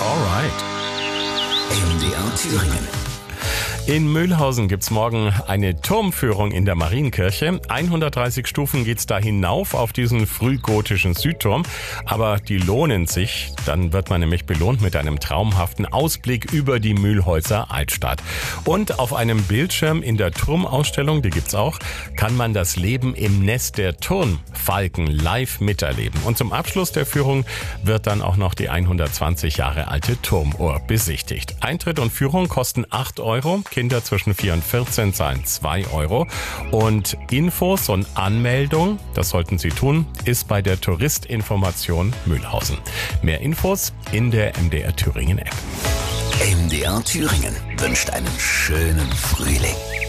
Alright. MDR Thüringen. In Mühlhausen gibt's morgen eine Turmführung in der Marienkirche. 130 Stufen geht's da hinauf auf diesen frühgotischen Südturm. Aber die lohnen sich. Dann wird man nämlich belohnt mit einem traumhaften Ausblick über die Mühlhäuser Altstadt. Und auf einem Bildschirm in der Turmausstellung, die gibt's auch, kann man das Leben im Nest der Turnfalken live miterleben. Und zum Abschluss der Führung wird dann auch noch die 120 Jahre alte Turmuhr besichtigt. Eintritt und Führung kosten 8 Euro. Kinder zwischen 4 und 14 zahlen 2 Euro. Und Infos und Anmeldung, das sollten Sie tun, ist bei der Touristinformation Mühlhausen. Mehr Infos in der MDR Thüringen App. MDR Thüringen wünscht einen schönen Frühling.